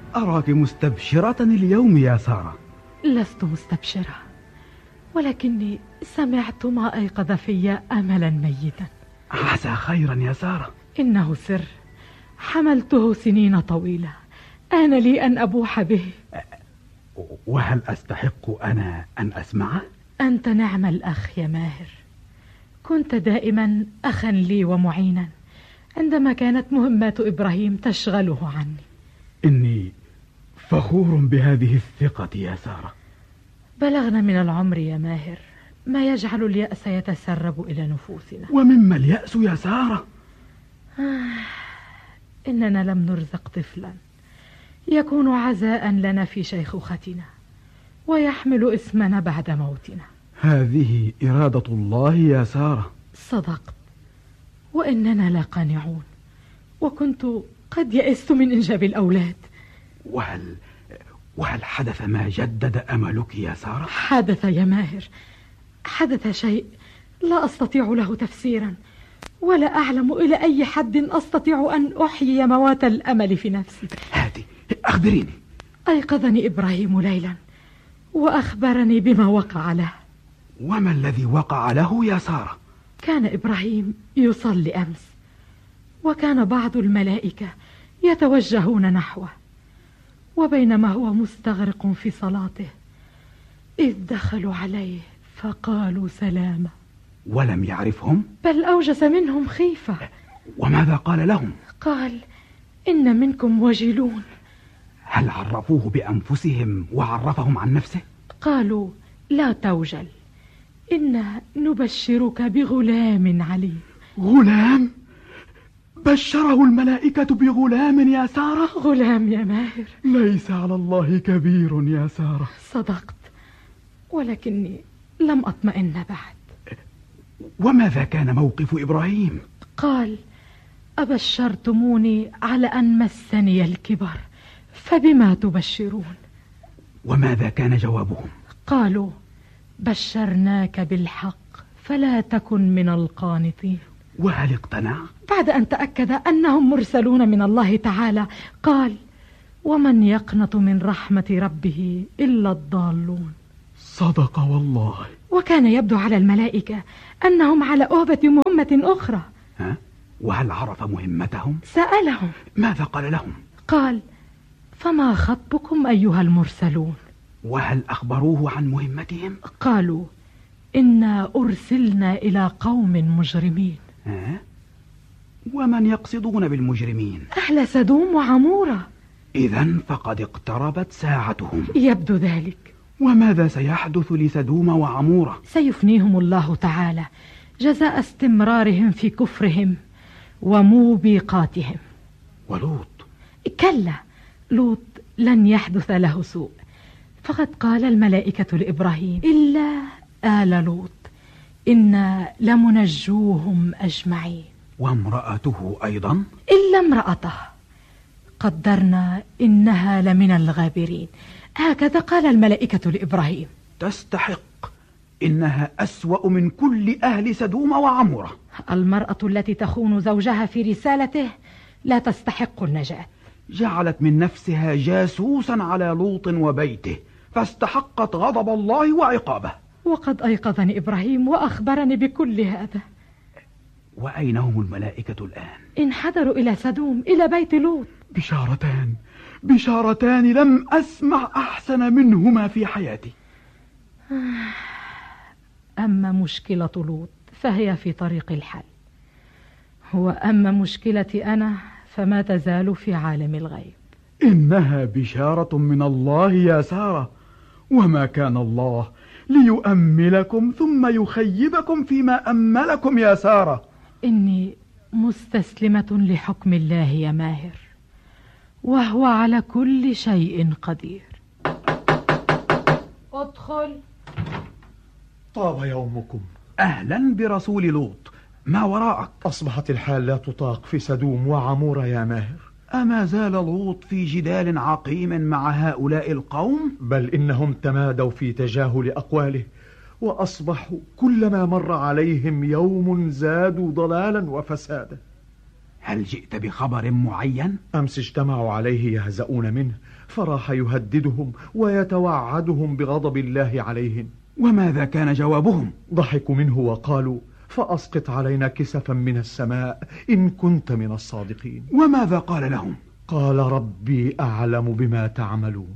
أراك مستبشرة اليوم يا سارة. لست مستبشرة، ولكني سمعت ما أيقظ في أملا ميتا. عسى خيرا يا سارة. إنه سر حملته سنين طويلة، آن لي أن أبوح به. وهل أستحق أنا أن أسمعه؟ أنت نعم الأخ يا ماهر، كنت دائما أخا لي ومعينا عندما كانت مهمات إبراهيم تشغله عني. إني فخور بهذه الثقة يا سارة. بلغنا من العمر يا ماهر ما يجعل اليأس يتسرب إلى نفوسنا. ومما اليأس يا سارة؟ إننا لم نرزق طفلا يكون عزاء لنا في شيخوختنا ويحمل اسمنا بعد موتنا. هذه إرادة الله يا سارة. صدقت، وإننا لا قانعون، وكنت قد يئست من إنجاب الأولاد. وهل حدث ما جدد أملك يا سارة؟ حدث يا ماهر، حدث شيء لا أستطيع له تفسيرا، ولا أعلم إلى أي حد أستطيع أن أحيي موات الأمل في نفسي. هاتي أخبريني. أيقظني إبراهيم ليلا وأخبرني بما وقع له. وما الذي وقع له يا سارة؟ كان إبراهيم يصلي أمس، وكان بعض الملائكة يتوجهون نحوه، وبينما هو مستغرق في صلاته إذ دخلوا عليه فقالوا سلاما. ولم يعرفهم؟ بل أوجس منهم خيفة. وماذا قال لهم؟ قال: إن منكم وجلون. هل عرفوه بأنفسهم وعرفهم عن نفسه؟ قالوا: لا توجل، إنا نبشرك بغلام عليم. غلام؟ بشره الملائكة بغلام يا سارة؟ غلام يا ماهر. ليس على الله كبير يا سارة. صدقت، ولكني لم أطمئن بعد. وماذا كان موقف إبراهيم؟ قال: أبشرتموني على أن مسني الكبر، فبما تبشرون؟ وماذا كان جوابهم؟ قالوا: بشرناك بالحق فلا تكن من القانطين. وهل اقتنع؟ بعد أن تأكد أنهم مرسلون من الله تعالى قال: ومن يقنط من رحمة ربه إلا الضالون. صدق والله. وكان يبدو على الملائكة أنهم على أهبة مهمة أخرى. ها؟ وهل عرف مهمتهم؟ سألهم. ماذا قال لهم؟ قال: فما خطبكم أيها المرسلون؟ وهل أخبروه عن مهمتهم؟ قالوا: إنا أرسلنا إلى قوم مجرمين. ها؟ ومن يقصدون بالمجرمين؟ أهل سدوم وعمورة. إذن فقد اقتربت ساعتهم. يبدو ذلك. وماذا سيحدث لسدوم وعمورة؟ سيفنيهم الله تعالى جزاء استمرارهم في كفرهم وموبقاتهم. ولوط؟ كلا، لوط لن يحدث له سوء، فقد قال الملائكة لإبراهيم: إلا آل لوط إنا لمنجوهم أجمعين. وامرأته أيضا؟ إلا امرأته قدرنا إنها لمن الغابرين. هكذا قال الملائكة لإبراهيم. تستحق، إنها أسوأ من كل أهل سدوم وعمورة. المرأة التي تخون زوجها في رسالته لا تستحق النجاة. جعلت من نفسها جاسوسا على لوط وبيته، فاستحقت غضب الله وعقابه. وقد أيقظني إبراهيم وأخبرني بكل هذا. وأين هم الملائكة الآن؟ انحدروا إلى سدوم، إلى بيت لوط. بشارتان لم أسمع أحسن منهما في حياتي. أما مشكلة لوط فهي في طريق الحل، وأما مشكلتي أنا فما تزال في عالم الغيب. إنها بشارة من الله يا سارة، وما كان الله ليؤملكم ثم يخيبكم فيما أملكم يا سارة. إني مستسلمة لحكم الله يا ماهر، وهو على كل شيء قدير. ادخل. طاب يومكم. أهلا برسول لوط، ما وراءك؟ أصبحت الحال لا تطاق في سدوم وعمورة يا ماهر. أما زال لوط في جدال عقيم مع هؤلاء القوم؟ بل إنهم تمادوا في تجاهل أقواله، وأصبحوا كلما مر عليهم يوم زادوا ضلالا وفسادا. هل جئت بخبر معين؟ أمس اجتمعوا عليه يهزؤون منه، فراح يهددهم ويتوعدهم بغضب الله عليهم. وماذا كان جوابهم؟ ضحكوا منه وقالوا: فأسقط علينا كسفا من السماء إن كنت من الصادقين. وماذا قال لهم؟ قال: ربي أعلم بما تعملون.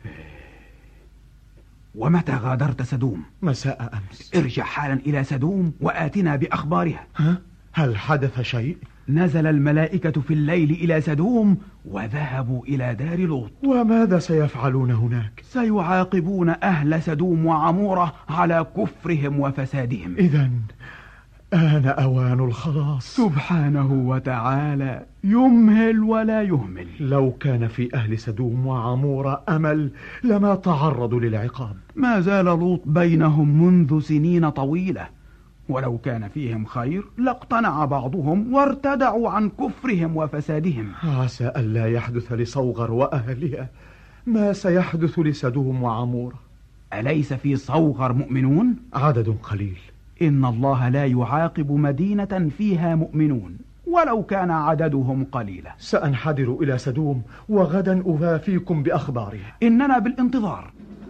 ومتى غادرت سدوم؟ مساء أمس. ارجع حالا إلى سدوم وآتنا بأخبارها. هل حدث شيء؟ نزل الملائكة في الليل إلى سدوم وذهبوا إلى دار لوط. وماذا سيفعلون هناك؟ سيعاقبون أهل سدوم وعمورة على كفرهم وفسادهم. إذن آن أوان الخلاص. سبحانه وتعالى يمهل ولا يهمل. لو كان في أهل سدوم وعمورة أمل لما تعرضوا للعقاب. ما زال لوط بينهم منذ سنين طويلة، ولو كان فيهم خير لاقتنع بعضهم وارتدعوا عن كفرهم وفسادهم. عسى ألا يحدث لصوغر وأهلها ما سيحدث لسدوم وعمورة. أليس في صوغر مؤمنون؟ عدد قليل. إن الله لا يعاقب مدينة فيها مؤمنون ولو كان عددهم قليلا. سأنحدر إلى سدوم وغدا أوافيكم بأخبارها. إننا بالانتظار.